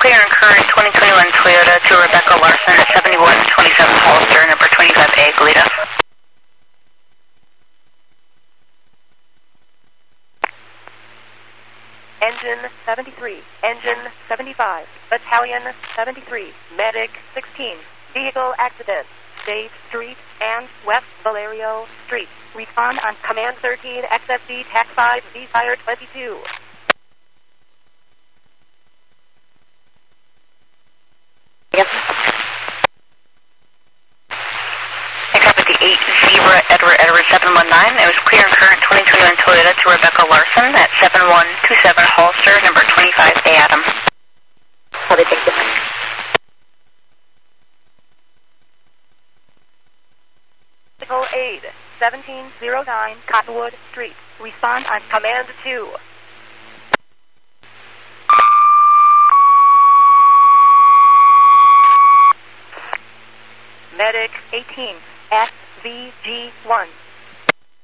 clear and current 2021 Toyota to Rebecca Larson at 7127 Hollister, number 25A, Goleta. Engine 73, Engine 75, Battalion 73, Medic 16, Vehicle Accident, State Street and West Valerio Street. Respond on Command 13, XFC, TAC 5, V-Fire 22. Yep. I copied the 8 Zebra Edward 719. It was clear and current 2021 Toyota to Rebecca Larson at 7127 Hollister, number 25A, Adam. How they take it? Medical Aid, 1709 Cottonwood Street. Respond on Command 2. Medic 18, SVG1.